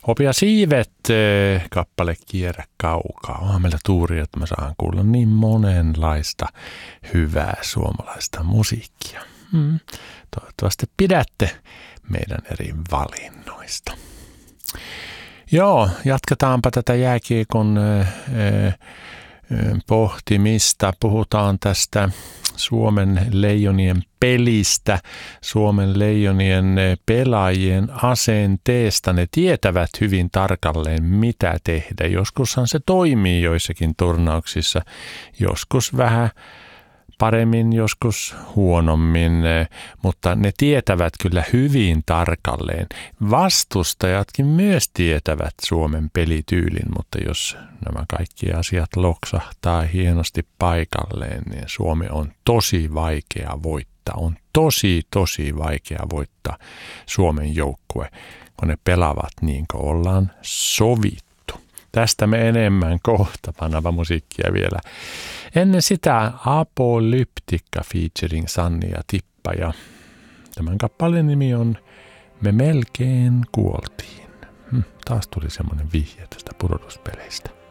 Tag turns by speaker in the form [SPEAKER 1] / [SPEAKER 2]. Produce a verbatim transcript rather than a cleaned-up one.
[SPEAKER 1] Hopia siivet, kappale Kierrä kaukaa. Onhan meillä tuuri, että mä saan kuulla niin monenlaista hyvää suomalaista musiikkia. Hmm. Toivottavasti pidätte meidän eri valinnoista. Joo, jatketaanpa tätä jääkiekon äh, äh, pohtimista. Puhutaan tästä Suomen Leijonien pelistä, Suomen Leijonien pelaajien asenteesta. Ne tietävät hyvin tarkalleen, mitä tehdä. Joskushan se toimii joissakin turnauksissa, joskus vähän paremmin, joskus huonommin, mutta ne tietävät kyllä hyvin tarkalleen. Vastustajatkin myös tietävät Suomen pelityylin, mutta jos nämä kaikki asiat loksahtaa hienosti paikalleen, niin Suomi on tosi vaikea voittaa. On tosi, tosi vaikea voittaa Suomen joukkue, kun ne pelaavat niin kuin ollaan sovittu. Tästä me enemmän kohta, pannaanpa musiikkia vielä. Ennen sitä Apolyptikka featuring Sanni ja Tippa, ja tämän kappaleen nimi on Me melkein kuoltiin. Hm, taas tuli semmoinen vihje tästä pudotuspeleistä.